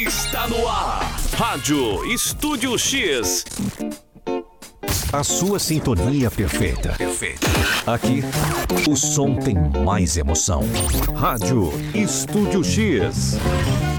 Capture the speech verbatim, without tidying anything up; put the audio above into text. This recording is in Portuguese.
Está no ar, Rádio Estúdio X. A sua sintonia perfeita. Perfeito. Aqui, o som tem mais emoção. Rádio Estúdio X.